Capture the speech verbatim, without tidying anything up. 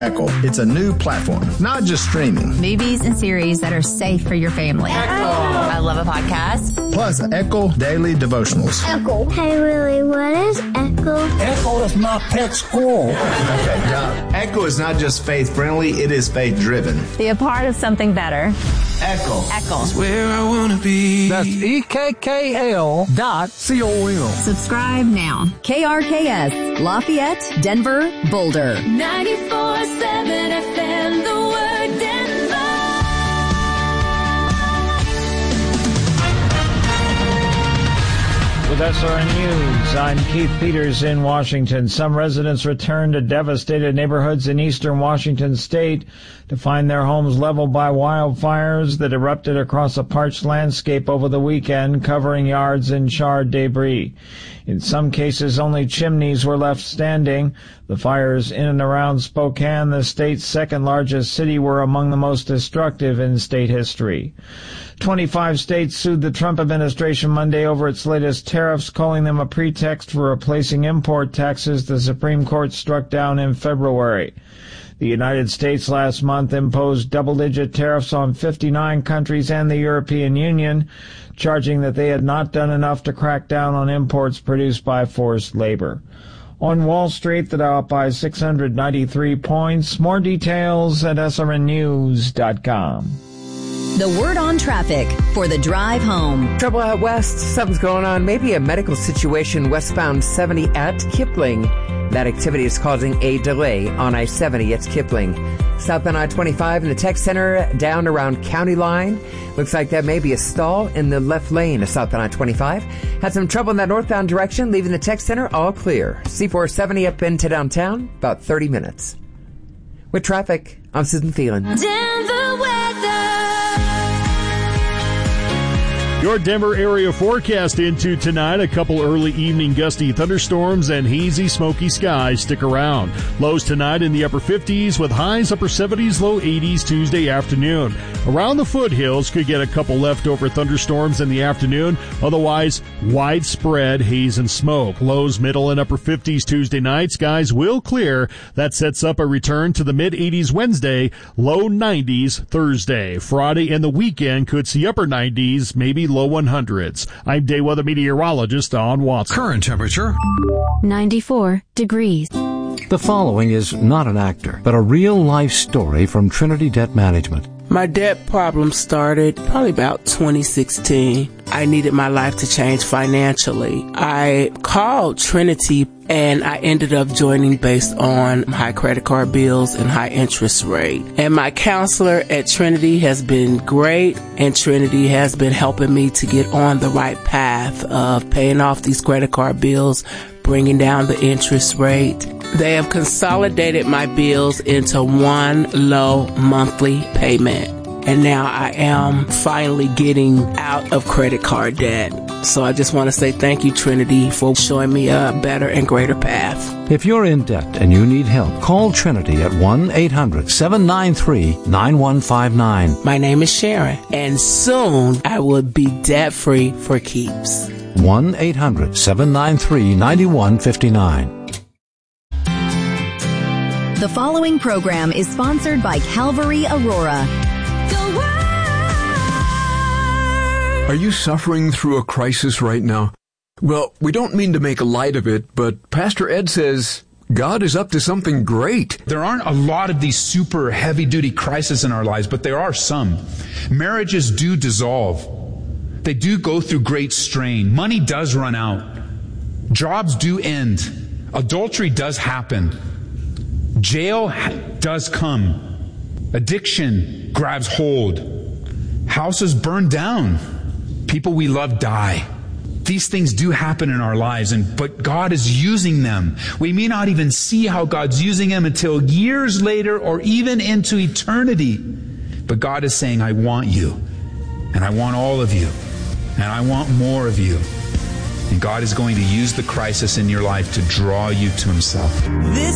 Echo. It's a new platform, not just streaming. Movies and series that are safe for your family. Echo. I love a podcast. Plus, Echo Daily Devotionals. Echo. Hey, Willie, what is Echo? Echo is my pet squirrel. Okay, now, Echo is not just faith-friendly, it is faith-driven. Be a part of something better. Echo. Echo. It's where I want to be. That's E K K L dot C O M. Subscribe now. K R K S, Lafayette, Denver, Boulder. ninety-four seven F M, the word Denver. With S R N News, I'm Keith Peters in Washington. Some residents returned to devastated neighborhoods in eastern Washington state to find their homes leveled by wildfires that erupted across a parched landscape over the weekend, covering yards in charred debris. In some cases, only chimneys were left standing. The fires in and around Spokane, the state's second largest city, were among the most destructive in state history. twenty-five states sued the Trump administration Monday over its latest tariffs, calling them a pretext for replacing import taxes the Supreme Court struck down in February. The United States last month imposed double-digit tariffs on fifty-nine countries and the European Union, charging that they had not done enough to crack down on imports produced by forced labor. On Wall Street, the Dow up by six hundred ninety-three points. More details at S R N news dot com. The word on traffic for the drive home. Trouble out west. Something's going on. Maybe a medical situation westbound seventy at Kipling. That activity is causing a delay on I seventy at Kipling. Southbound I twenty-five in the tech center down around County Line. Looks like that may be a stall in the left lane of southbound I twenty-five. Had some trouble in that northbound direction, leaving the tech center all clear. C four seventy up into downtown, about thirty minutes. With traffic, I'm Susan Thielen. Denver weather. Your Denver area forecast into tonight. A couple early evening gusty thunderstorms and hazy, smoky skies stick around. Lows tonight in the upper fifties with highs upper seventies, low eighties Tuesday afternoon. Around the foothills could get a couple leftover thunderstorms in the afternoon. Otherwise, widespread haze and smoke. Lows middle and upper fifties Tuesday night. Skies will clear. That sets up a return to the mid eighties Wednesday, low nineties Thursday. Friday and the weekend could see upper nineties, maybe low one hundreds. I'm day weather meteorologist Don Watson. Current temperature ninety-four degrees. The following is not an actor, but a real-life story from Trinity Debt Management. My debt problem started probably about twenty sixteen. I needed my life to change financially. I called Trinity and I ended up joining based on high credit card bills and high interest rate. And my counselor at Trinity has been great, and Trinity has been helping me to get on the right path of paying off these credit card bills, bringing down the interest rate. They have consolidated my bills into one low monthly payment. And now I am finally getting out of credit card debt. So I just want to say thank you, Trinity, for showing me a better and greater path. If you're in debt and you need help, call Trinity at one eight hundred seven nine three nine one five nine. My name is Sharon, and soon I will be debt-free for keeps. one eight hundred seven nine three nine one five nine. The following program is sponsored by Calvary Aurora. Are you suffering through a crisis right now? Well, we don't mean to make light of it, but Pastor Ed says God is up to something great. There aren't a lot of these super heavy-duty crises in our lives, but there are some. Marriages do dissolve. They do go through great strain. Money does run out. Jobs do end. Adultery does happen. Jail does come. Addiction grabs hold. Houses burn down. People we love die. These things do happen in our lives, and but God is using them. We may not even see how God's using them until years later or even into eternity. But God is saying, I want you, and I want all of you, and I want more of you. And God is going to use the crisis in your life to draw you to Himself. This